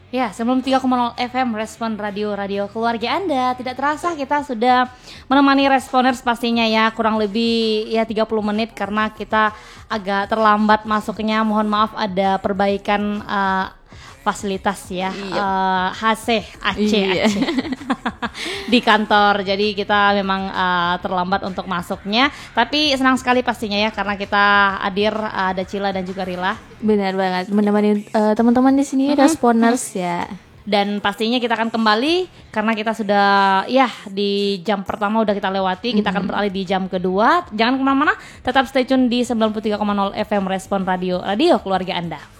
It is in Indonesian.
Ya, sebelum 3,0 FM Respon Radio Keluarga Anda. Tidak terasa kita sudah menemani responers pastinya ya, kurang lebih ya 30 menit karena kita agak terlambat masuknya. Mohon maaf ada perbaikan fasilitas ya. AC di kantor. Jadi kita memang terlambat untuk masuknya. Tapi senang sekali pastinya ya karena kita hadir, ada Cila dan juga Rila. Benar banget, menemani teman-teman di sini responers ya. Dan pastinya kita akan kembali karena kita sudah ya di jam pertama udah kita lewati. Kita akan beralih di jam kedua. Jangan kemana-mana, tetap stay tune di 93,0 FM Respon Radio Keluarga Anda.